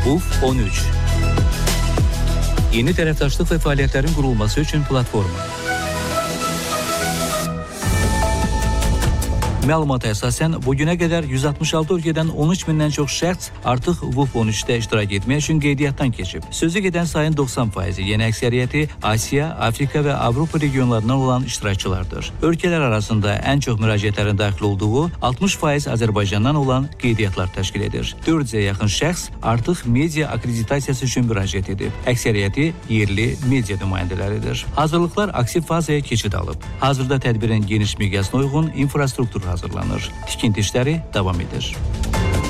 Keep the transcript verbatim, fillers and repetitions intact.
V U F on üç. Yeni tərəfdaşlıq və fəaliyyətlərin qurulması üçün platforma. Məlumata əsasən, bugünə qədər yüz altmış altı ölkədən on üç mindən çox şəxs artıq V U F on üçdə iştirak etmək üçün qeydiyyatdan keçib. Sözü gedən sayın doxsan faizi, yəni əksəriyyəti Asiya, Afrika və Avropa regionlarından olan iştirakçılardır. Ölkələr arasında ən çox müraciətlərin daxil olduğu altmış faiz Azərbaycandan olan qeydiyyatlar təşkil edir. dörd yüzə yaxın şəxs artıq media akreditasiyası üçün müraciət edib. Əksəriyyəti yerli media nümayəndələridir. Hazırlıqlar aktiv fazaya keçid alıb. Hazırda tədbirin geniş miqyasına uyğun infrastruktur hazırlanır. Tikinti işləri davam edir.